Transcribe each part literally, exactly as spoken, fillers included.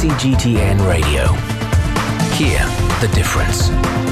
C G T N Radio. Hear the difference.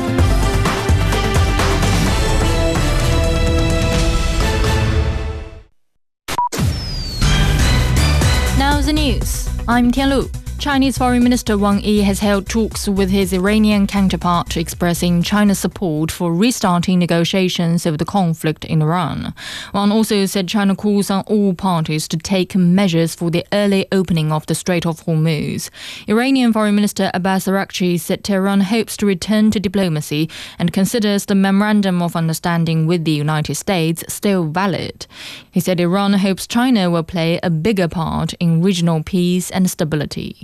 Now the news. I'm Tianlu. Chinese Foreign Minister Wang Yi has held talks with his Iranian counterpart, expressing China's support for restarting negotiations over the conflict in Iran. Wang also said China calls on all parties to take measures for the early opening of the Strait of Hormuz. Iranian Foreign Minister Abbas Araghchi said Tehran hopes to return to diplomacy and considers the Memorandum of Understanding with the United States still valid. He said Iran hopes China will play a bigger part in regional peace and stability.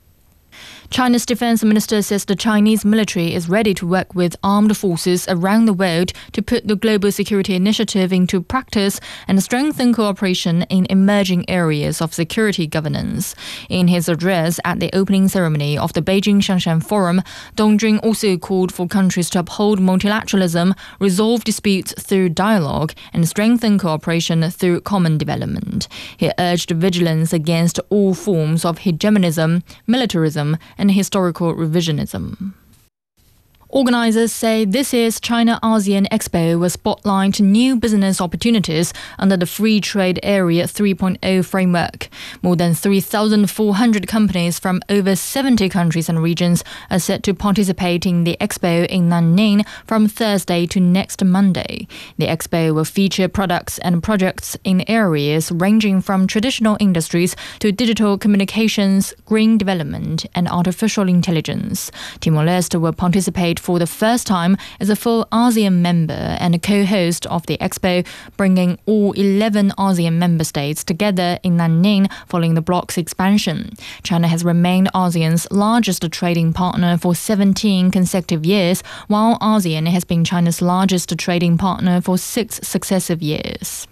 China's defense minister says the Chinese military is ready to work with armed forces around the world to put the Global Security Initiative into practice and strengthen cooperation in emerging areas of security governance. In his address at the opening ceremony of the Beijing Shanshan Forum, Dong Jun also called for countries to uphold multilateralism, resolve disputes through dialogue, and strengthen cooperation through common development. He urged vigilance against all forms of hegemonism, militarism, and historical revisionism. Organizers say this year's China-ASEAN Expo will spotlight new business opportunities under the Free Trade Area three point oh framework. More than three thousand four hundred companies from over seventy countries and regions are set to participate in the Expo in Nanning from Thursday to next Monday. The Expo will feature products and projects in areas ranging from traditional industries to digital communications, green development, and artificial intelligence. Timor-Leste will participate for the first time as a full ASEAN member and a co-host of the Expo, bringing all eleven ASEAN member states together in Nanning following the bloc's expansion. China has remained ASEAN's largest trading partner for seventeen consecutive years, while ASEAN has been China's largest trading partner for six successive years.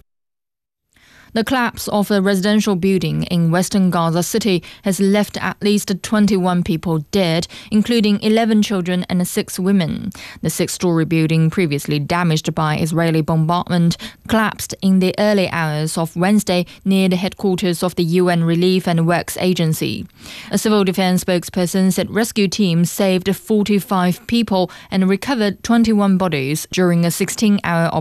The collapse of a residential building in western Gaza City has left at least twenty-one people dead, including eleven children and six women. The six-story building, previously damaged by Israeli bombardment, collapsed in the early hours of Wednesday near the headquarters of the U N Relief and Works Agency. A civil defense spokesperson said rescue teams saved forty-five people and recovered twenty-one bodies during a sixteen-hour operation.